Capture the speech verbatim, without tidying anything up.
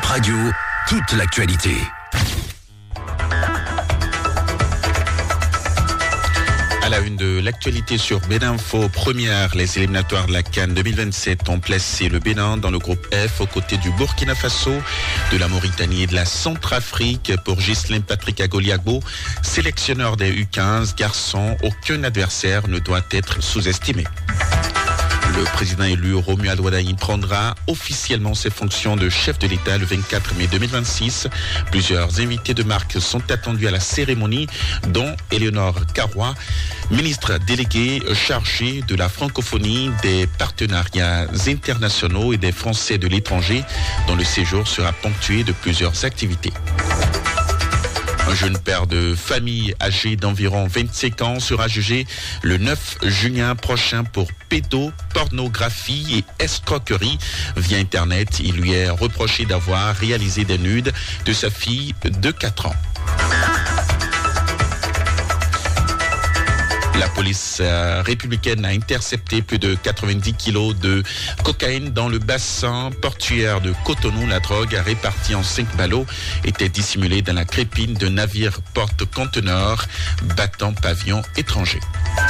Radio, toute l'actualité. À la une de l'actualité sur Béninfo, première, les éliminatoires de la CAN deux mille vingt-sept ont placé le Bénin dans le groupe F aux côtés du Burkina Faso, de la Mauritanie et de la Centrafrique. Pour Ghislain Patrick Agoliago, sélectionneur des U quinze garçons, aucun adversaire ne doit être sous-estimé. Le président élu Romuald Wadaï prendra officiellement ses fonctions de chef de l'État le vingt-quatre mai deux mille vingt-six. Plusieurs invités de marque sont attendus à la cérémonie, dont Éléonore Carrois, ministre déléguée chargée de la francophonie, des partenariats internationaux et des Français de l'étranger, dont le séjour sera ponctué de plusieurs activités. Un jeune père de famille âgé d'environ vingt-cinq ans sera jugé le neuf juin prochain pour pédopornographie et escroquerie via Internet. Il lui est reproché d'avoir réalisé des nudes de sa fille de quatre ans. La police euh, républicaine a intercepté plus de quatre-vingt-dix kilos de cocaïne dans le bassin portuaire de Cotonou. La drogue, répartie en cinq ballots, était dissimulée dans la crépine de navire porte-conteneurs battant pavillon étranger.